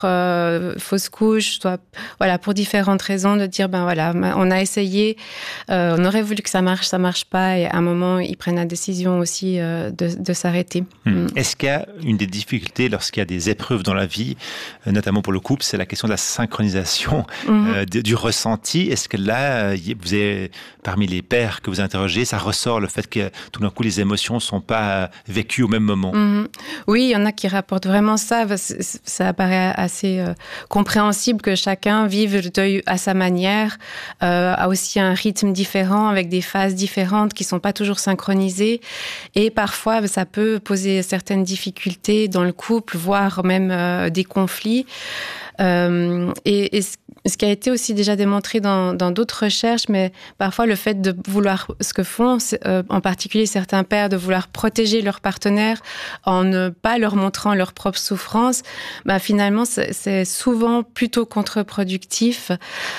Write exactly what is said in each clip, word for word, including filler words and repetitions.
Euh, fausse couche, soit voilà pour différentes raisons, de dire ben voilà, on a essayé, euh, on aurait voulu que ça marche, ça marche pas, et à un moment ils prennent la décision aussi euh, de, de s'arrêter. Hum. Est-ce qu'il y a une des difficultés lorsqu'il y a des épreuves dans la vie, euh, notamment pour le couple, c'est la question de la synchronisation mm-hmm. euh, de, du ressenti. Est-ce que là, vous avez, parmi les pères que vous interrogez, ça ressort le fait que tout d'un coup les émotions sont pas vécues au même moment? Mm-hmm. Oui, il y en a qui rapportent vraiment ça. Ça apparaît assez assez euh, compréhensible que chacun vive le deuil à sa manière, euh, a aussi un rythme différent avec des phases différentes qui sont pas toujours synchronisées, et parfois ça peut poser certaines difficultés dans le couple, voire même euh, des conflits. Euh, et, et ce qui a été aussi déjà démontré dans, dans d'autres recherches, mais parfois le fait de vouloir, ce que font euh, en particulier certains pères, de vouloir protéger leur partenaire en ne pas leur montrant leur propre souffrance, bah finalement c'est, c'est souvent plutôt contre-productif.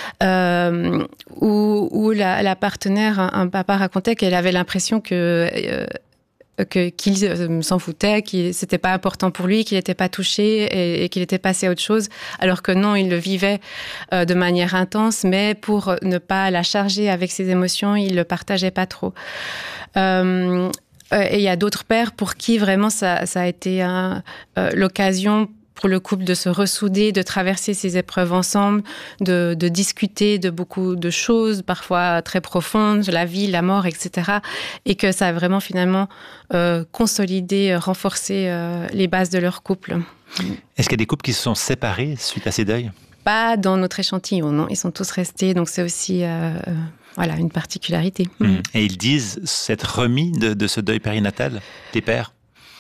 Euh, où, où la, la partenaire, un, un papa racontait qu'elle avait l'impression que euh, Que, qu'il s'en foutait, que c'était pas important pour lui, qu'il n'était pas touché et, et qu'il était passé à autre chose, alors que non, il le vivait euh, de manière intense, mais pour ne pas la charger avec ses émotions, il le partageait pas trop. Euh, et il y a d'autres pères pour qui vraiment ça, ça a été un, euh, l'occasion pour le couple de se ressouder, de traverser ces épreuves ensemble, de, de discuter de beaucoup de choses, parfois très profondes, la vie, la mort, et cetera. Et que ça a vraiment finalement euh, consolidé, renforcé euh, les bases de leur couple. Est-ce qu'il y a des couples qui se sont séparés suite à ces deuils? Pas dans notre échantillon, non. Ils sont tous restés, donc c'est aussi... Euh, Voilà, une particularité. Mmh. Et ils disent s'être remis de, de ce deuil périnatal, des pères?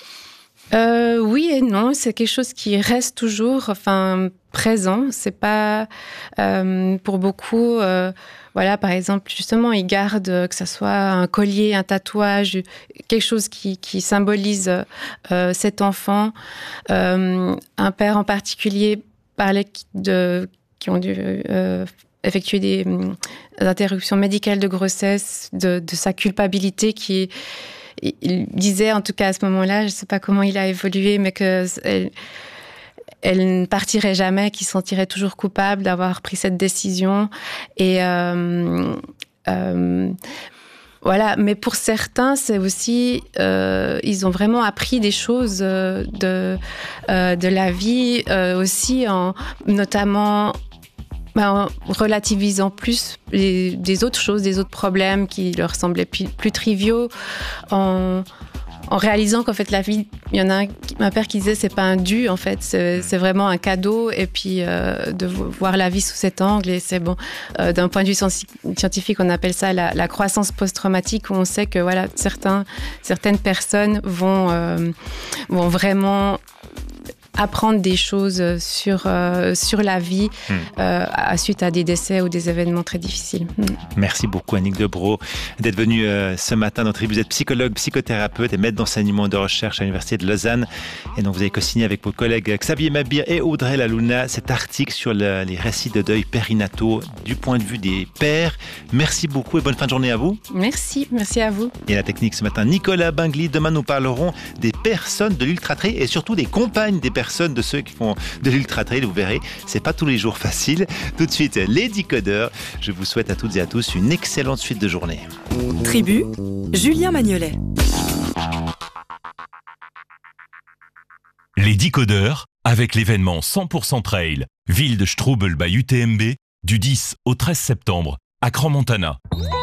Euh, oui et non, c'est quelque chose qui reste toujours, enfin, présent. C'est pas euh, pour beaucoup. Euh, voilà, par exemple, justement, ils gardent que ça soit un collier, un tatouage, quelque chose qui, qui symbolise euh, cet enfant. Euh, un père en particulier parlait de qui ont dû euh, effectuer des, des interruptions médicales de grossesse, de, de sa culpabilité qui il disait, en tout cas à ce moment-là, je ne sais pas comment il a évolué, mais qu'elle elle ne partirait jamais, qu'il se sentirait toujours coupable d'avoir pris cette décision. Et euh, euh, voilà, mais pour certains, c'est aussi, euh, ils ont vraiment appris des choses de, euh, de la vie, euh, aussi, en, notamment... Ben, en relativisant plus les, des autres choses, des autres problèmes qui leur semblaient plus, plus triviaux, en, en réalisant qu'en fait la vie, il y en a un, un père qui disait c'est pas un dû en fait, c'est, c'est vraiment un cadeau, et puis euh, de voir la vie sous cet angle, et c'est bon. Euh, d'un point de vue scientifique, on appelle ça la, la croissance post-traumatique, où on sait que voilà certains, certaines personnes vont euh, vont vraiment apprendre des choses sur, euh, sur la vie mmh. euh, à, suite à des décès ou des événements très difficiles. Mmh. Merci beaucoup Annick Debrow d'être venue euh, ce matin. Notre, vous êtes psychologue, psychothérapeute et maître d'enseignement et de recherche à l'Université de Lausanne. Et donc vous avez co-signé avec vos collègues Xavier Mabir et Audrey Lalouna cet article sur le, les récits de deuil périnataux du point de vue des pères. Merci beaucoup et bonne fin de journée à vous. Merci, merci à vous. Et la technique ce matin, Nicolas Bingli. Demain nous parlerons des personnes de l'ultra-trail et surtout des compagnes des personnes Personne de ceux qui font de l'ultra-trail, vous verrez, c'est pas tous les jours facile. Tout de suite, les décodeurs. Je vous souhaite à toutes et à tous une excellente suite de journée. Tribu, Julien Magnolet. Les décodeurs, avec l'événement cent pour cent Trail, ville de Strubel by U T M B, du dix au treize septembre, à Crans-Montana.